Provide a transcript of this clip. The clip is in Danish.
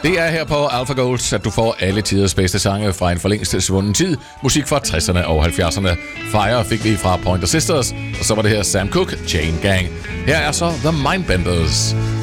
Det er her på Alpha Gold, at du får alle tiders bedste sange fra en for længst svunden tid. Musik fra 60'erne og 70'erne. Fire fik vi fra Pointer Sisters, og så var det her Sam Cooke, Chain Gang. Her er så The Mindbenders.